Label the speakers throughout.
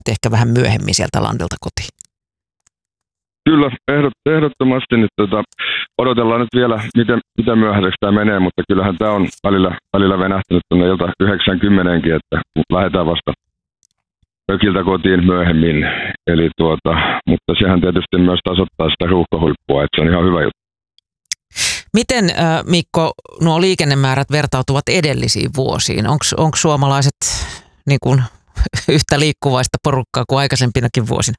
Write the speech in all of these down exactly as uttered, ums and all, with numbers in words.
Speaker 1: ehkä vähän myöhemmin sieltä Landelta kotiin?
Speaker 2: Kyllä, ehdot, ehdottomasti. Nyt, tota, odotellaan nyt vielä, miten, miten myöhäiseksi tämä menee, mutta kyllähän tämä on välillä, välillä venähtänyt tuonne ilta yhdeksänkymmentäkin, että lähdetään vasta mökiltä kotiin myöhemmin. Eli tuota, mutta sehän tietysti myös tasoittaa sitä ruuhkahuippua, että se on ihan hyvä juttu.
Speaker 1: Miten, Mikko, nuo liikennemäärät vertautuvat edellisiin vuosiin? Onko suomalaiset niin kuin, yhtä liikkuvaista porukkaa kuin aikaisempinakin vuosina?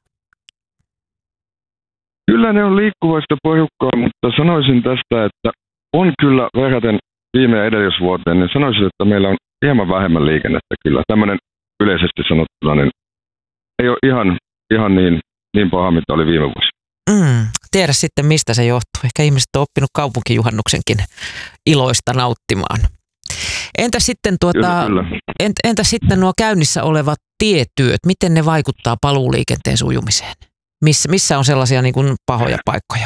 Speaker 2: Kyllä ne on liikkuvaista porukkaa, mutta sanoisin tästä, että on kyllä verraten viime ja edellisvuoteen, niin sanoisin, että meillä on hieman vähemmän liikennettä kyllä. Tämmöinen yleisesti sanottuna, niin ei ole ihan, ihan niin, niin paha, mitä oli viime vuosi.
Speaker 1: Mm, tiedä sitten, mistä se johtuu. Ehkä ihmiset on oppinut kaupunkijuhannuksenkin iloista nauttimaan. Entä sitten, tuota,
Speaker 2: kyllä, kyllä.
Speaker 1: Entä, entä sitten nuo käynnissä olevat tietyöt? Miten ne vaikuttaa paluuliikenteen sujumiseen? Missä, missä on sellaisia niin kuin pahoja paikkoja?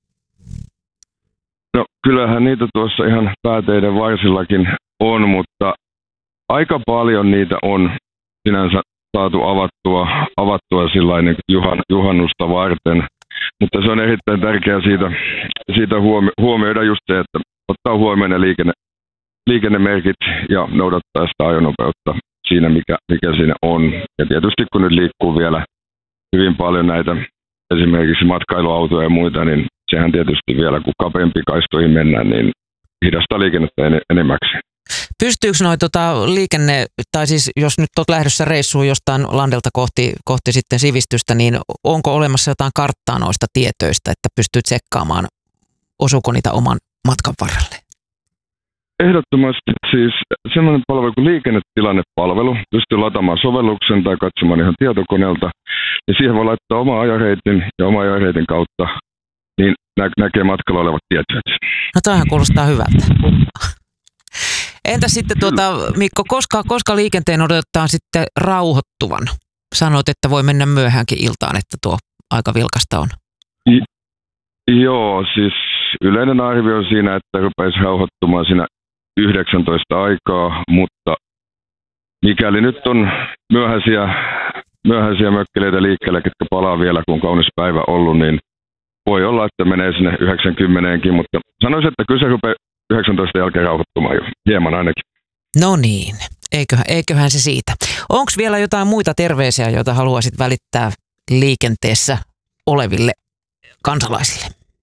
Speaker 2: No kyllähän niitä tuossa ihan pääteiden varsillakin on, mutta aika paljon niitä on sinänsä saatu avattua, avattua sillain niin juhan, juhannusta varten. Mutta se on erittäin tärkeää siitä, siitä huomioida just se, että ottaa huomioon ne liikenne, liikennemerkit ja noudattaa sitä ajonopeutta siinä, mikä, mikä siinä on. Ja tietysti kun nyt liikkuu vielä hyvin paljon näitä esimerkiksi matkailuautoja ja muita, niin sehän tietysti vielä, kun kapeampi kaistoihin mennään, niin hidastaa liikennettä en, enemmäksi.
Speaker 1: Pystyykö noi tota, liikenne, tai siis jos nyt olet lähdössä reissuun jostain Landelta kohti, kohti sitten sivistystä, niin onko olemassa jotain karttaa noista tietöistä, että pystyy tsekkaamaan, osuuko niitä oman matkan varrelle?
Speaker 2: Ehdottomasti siis sellainen palvelu kuin liikennetilannepalvelu, pystyy lataamaan sovelluksen tai katsomaan ihan tietokoneelta, ja siihen voi laittaa oma ajoreitin ja oma ajoreitin kautta, niin nä- näkee matkalla olevat tietyöt.
Speaker 1: No toihan kuulostaa hyvältä. Entä sitten tuota, Mikko, koska, koska liikenteen odotetaan sitten rauhoittuvan? Sanoit, että voi mennä myöhäänkin iltaan, että tuo aika vilkasta on.
Speaker 2: I, joo, siis yleinen arvio on siinä, että rupeisi rauhoittumaan siinä yhdeksäntoista aikaa, mutta mikäli nyt on myöhäisiä, myöhäisiä mökkeleitä liikkeelle, ketkä palaa vielä, kun on kaunis päivä ollut, niin voi olla, että menee sinne yhdeksänkymmentäkin, mutta sanoisin, että kyllä se rupeaa yhdeksäntoista jälkeen rauhoittumaan jo, hieman ainakin.
Speaker 1: No niin, eiköhän, eiköhän se siitä. Onko vielä jotain muita terveisiä, joita haluaisit välittää liikenteessä oleville kansalaisille?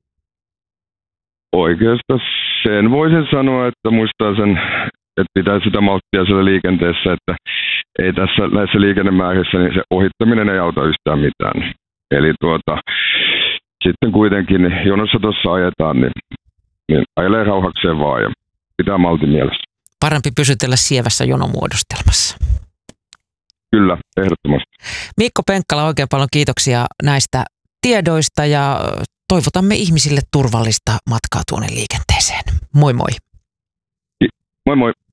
Speaker 2: Oikeastaan sen voisin sanoa, että muistaa sen, että pitää sitä malttia siellä liikenteessä, että ei tässä näissä liikennemäärissä, niin se ohittaminen ei auta yhtään mitään. Eli tuota, sitten kuitenkin jonossa tuossa ajetaan, niin, niin ajelee rauhakseen vaan ja pitää maltin mielessä.
Speaker 1: Parempi pysytellä sievässä jonomuodostelmassa.
Speaker 2: Kyllä, ehdottomasti.
Speaker 1: Mikko Penkkala, oikein paljon kiitoksia näistä tiedoista ja toivotamme ihmisille turvallista matkaa tuonne liikenteeseen. Moi moi.
Speaker 2: Moi moi.